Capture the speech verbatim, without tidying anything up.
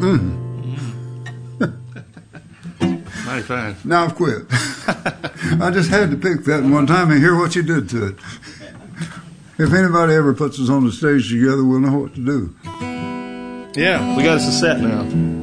Mm. Mighty fine. Now I've quit. I just had to pick that one time and hear what you did to it. If anybody ever puts us on the stage together, we'll know what to do. Yeah, we got us a set now.